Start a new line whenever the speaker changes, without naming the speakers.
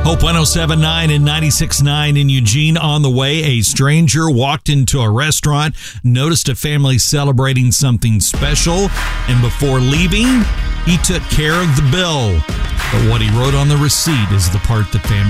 Hope 107.9 and 96.9 in Eugene. On the way, a stranger walked into a restaurant, noticed a family celebrating something special, and before leaving, he took care of the bill. But what he wrote on the receipt is the part the family